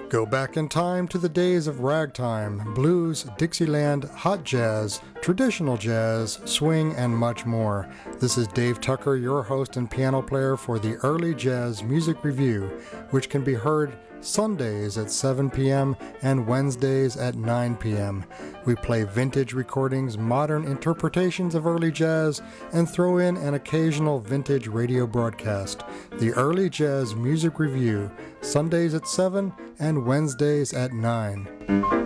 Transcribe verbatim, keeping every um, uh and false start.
Go back in time to the days of ragtime, blues, Dixieland, hot jazz, traditional jazz, swing, and much more. This is Dave Tucker, your host and piano player for the Early Jazz Music Review, which can be heard Sundays at seven p.m. and Wednesdays at nine p.m. We play vintage recordings, modern interpretations of early jazz, and throw in an occasional vintage radio broadcast. The Early Jazz Music Review, Sundays at seven and Wednesdays at nine.